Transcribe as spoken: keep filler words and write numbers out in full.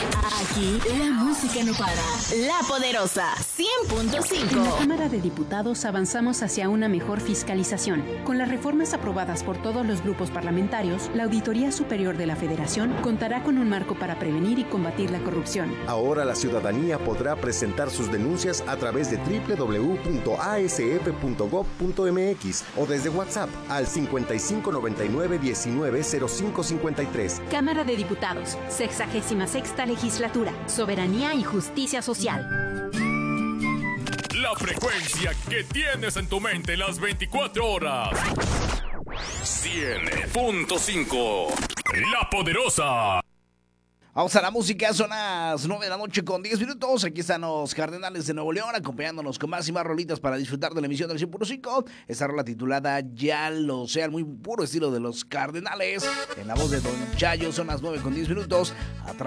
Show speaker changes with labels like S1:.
S1: Aquí la música no para. La Poderosa cien punto cinco.
S2: En la Cámara de Diputados avanzamos hacia una mejor fiscalización. Con las reformas aprobadas por todos los grupos parlamentarios, la Auditoría Superior de la Federación contará con un marco para prevenir y combatir la corrupción.
S3: Ahora la ciudadanía podrá presentar sus denuncias a través de doble u doble u doble u punto a s f punto gob punto m x o desde WhatsApp al cincuenta y cinco noventa y nueve diecinueve cero cinco cincuenta y tres.
S2: Cámara de Diputados, sexagésima sexta Legislatura, Soberanía y Justicia Social.
S4: La frecuencia que tienes en tu mente las veinticuatro horas. cien punto cinco. La Poderosa.
S5: Vamos a la música, son las nueve de la noche con diez minutos. Aquí están los Cardenales de Nuevo León acompañándonos con más y más rolitas para disfrutar de la emisión del cien punto cinco. Esta rola titulada Ya lo sé, al muy puro estilo de los Cardenales. En la voz de Don Chayo, son las nueve con diez minutos. A